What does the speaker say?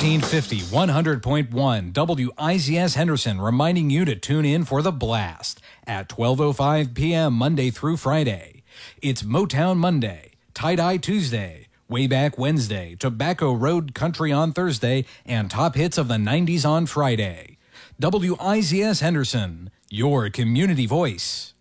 1450, 100.1 WIZS Henderson, reminding you to tune in for The Blast at 12:05 p.m. Monday through Friday. It's Motown Monday, Tie-Dye Tuesday, Way Back Wednesday, Tobacco Road Country on Thursday, and Top Hits of the 90s on Friday. WIZS Henderson, your community voice.